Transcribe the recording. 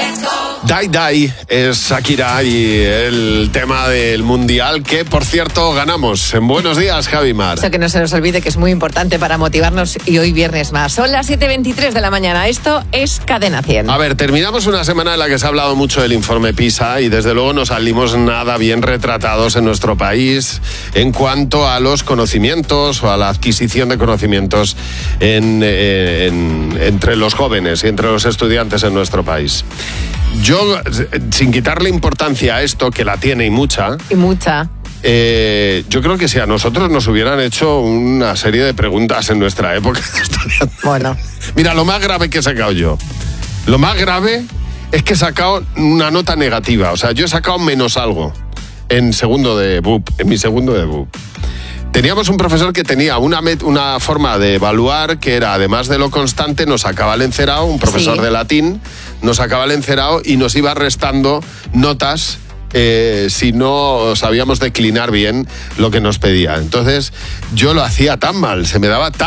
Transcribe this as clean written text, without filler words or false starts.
Die Die es Shakira y el tema del Mundial que, por cierto, ganamos. Buenos días, Javi Mar. Eso que no se nos olvide que es muy importante para motivarnos y hoy viernes más. Son las 7:23 de la mañana. Esto es Cadena 100. A ver, terminamos una semana en la que se ha hablado mucho del informe PISA y desde luego no salimos nada bien retratados en nuestro país en cuanto a los conocimientos o a la adquisición de conocimientos entre los jóvenes y entre los estudiantes en nuestro país. Yo, sin quitarle importancia a esto, que la tiene y mucha... yo creo que si a nosotros nos hubieran hecho una serie de preguntas en nuestra época de estudiante... Bueno. Mira, lo más grave que he sacado yo. Lo más grave es que he sacado una nota negativa. O sea, yo he sacado menos algo en segundo de BUP, en mi segundo de BUP. Teníamos un profesor que tenía una forma de evaluar que era, además de lo constante, nos sacaba el encerado, un profesor de latín, nos sacaba el encerado y nos iba restando notas si no sabíamos declinar bien lo que nos pedía. Entonces, yo lo hacía tan mal, se me daba tan